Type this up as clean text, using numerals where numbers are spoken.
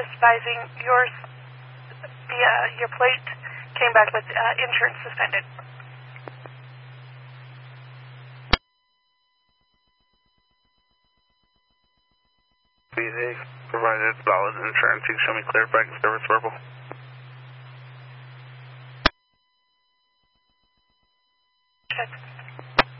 just advising your plate came back with insurance suspended. They provided valid insurance. You can show me clear back and service verbal.